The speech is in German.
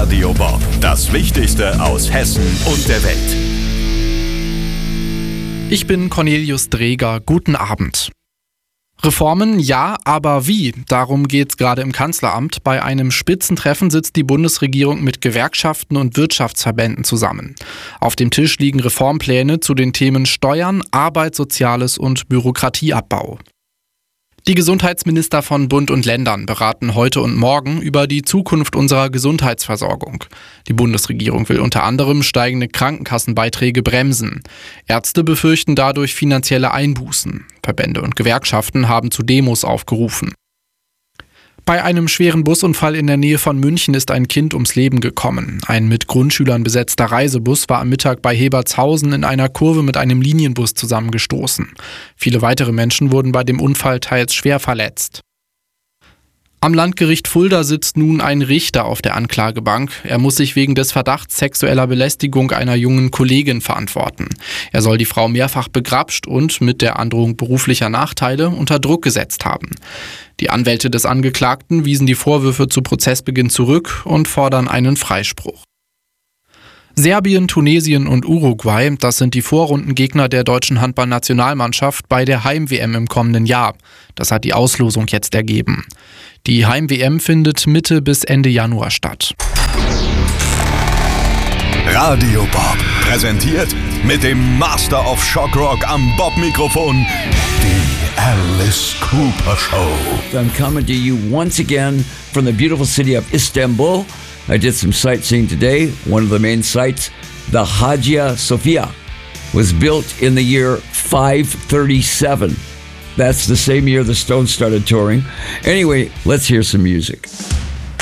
Radio Bob. Das Wichtigste aus Hessen und der Welt. Ich bin Cornelius Dreger. Guten Abend. Reformen, ja, aber wie? Darum geht's gerade im Kanzleramt. Bei einem Spitzentreffen sitzt die Bundesregierung mit Gewerkschaften und Wirtschaftsverbänden zusammen. Auf dem Tisch liegen Reformpläne zu den Themen Steuern, Arbeit, Soziales und Bürokratieabbau. Die Gesundheitsminister von Bund und Ländern beraten heute und morgen über die Zukunft unserer Gesundheitsversorgung. Die Bundesregierung will unter anderem steigende Krankenkassenbeiträge bremsen. Ärzte befürchten dadurch finanzielle Einbußen. Verbände und Gewerkschaften haben zu Demos aufgerufen. Bei einem schweren Busunfall in der Nähe von München ist ein Kind ums Leben gekommen. Ein mit Grundschülern besetzter Reisebus war am Mittag bei Hebertshausen in einer Kurve mit einem Linienbus zusammengestoßen. Viele weitere Menschen wurden bei dem Unfall teils schwer verletzt. Am Landgericht Fulda sitzt nun ein Richter auf der Anklagebank. Er muss sich wegen des Verdachts sexueller Belästigung einer jungen Kollegin verantworten. Er soll die Frau mehrfach begrapscht und mit der Androhung beruflicher Nachteile unter Druck gesetzt haben. Die Anwälte des Angeklagten wiesen die Vorwürfe zu Prozessbeginn zurück und fordern einen Freispruch. Serbien, Tunesien und Uruguay, das sind die Vorrundengegner der deutschen Handballnationalmannschaft bei der Heim-WM im kommenden Jahr. Das hat die Auslosung jetzt ergeben. Die Heim-WM findet Mitte bis Ende Januar statt. Radio Bob präsentiert mit dem Master of Shock Rock am Bob-Mikrofon die Alice Cooper Show. I'm coming to you once again from the beautiful city of Istanbul. I did some sightseeing today. One of the main sites, the Hagia Sophia, was built in the year 537. That's the same year the Stones started touring. Anyway, let's hear some music.